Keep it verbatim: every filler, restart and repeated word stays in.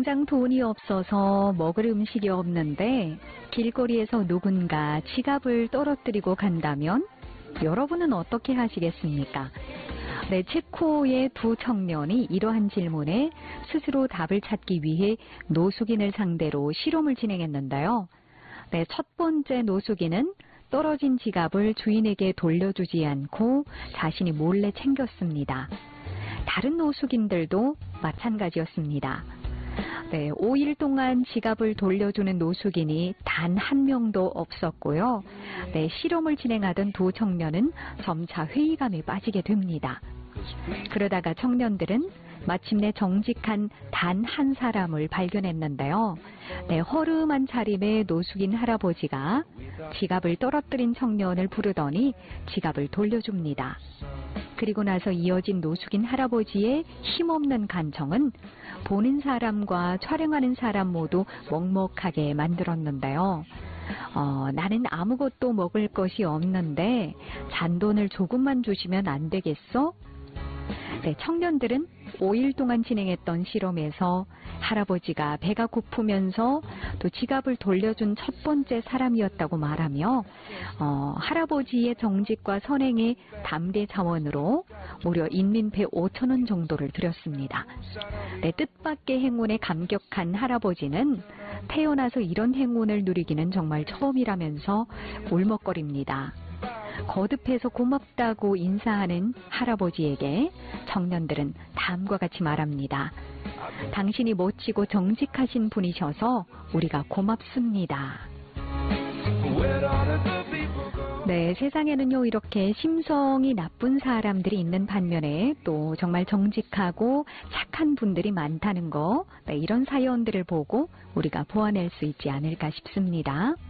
당장 돈이 없어서 먹을 음식이 없는데 길거리에서 누군가 지갑을 떨어뜨리고 간다면 여러분은 어떻게 하시겠습니까? 네, 체코의 두 청년이 이러한 질문에 스스로 답을 찾기 위해 노숙인을 상대로 실험을 진행했는데요. 네, 첫 번째 노숙인은 떨어진 지갑을 주인에게 돌려주지 않고 자신이 몰래 챙겼습니다. 다른 노숙인들도 마찬가지였습니다. 네, 오 일 동안 지갑을 돌려주는 노숙인이 단 한 명도 없었고요. 네, 실험을 진행하던 두 청년은 점차 회의감에 빠지게 됩니다. 그러다가 청년들은 마침내 정직한 단 한 사람을 발견했는데요. 네, 허름한 차림의 노숙인 할아버지가 지갑을 떨어뜨린 청년을 부르더니 지갑을 돌려줍니다. 그리고 나서 이어진 노숙인 할아버지의 힘없는 간청은 보는 사람과 촬영하는 사람 모두 먹먹하게 만들었는데요. 어, 나는 아무것도 먹을 것이 없는데 잔돈을 조금만 주시면 안 되겠어? 네, 청년들은 오 일 동안 진행했던 실험에서 할아버지가 배가 고프면서 또 지갑을 돌려준 첫 번째 사람이었다고 말하며 어, 할아버지의 정직과 선행의 담대 자원으로 무려 인민폐 오천 원 정도를 드렸습니다. 네, 뜻밖의 행운에 감격한 할아버지는 태어나서 이런 행운을 누리기는 정말 처음이라면서 울먹거립니다. 거듭해서 고맙다고 인사하는 할아버지에게 청년들은 다음과 같이 말합니다. 당신이 멋지고 정직하신 분이셔서 우리가 고맙습니다. 네, 세상에는요 이렇게 심성이 나쁜 사람들이 있는 반면에 또 정말 정직하고 착한 분들이 많다는 거, 네, 이런 사연들을 보고 우리가 보아낼 수 있지 않을까 싶습니다.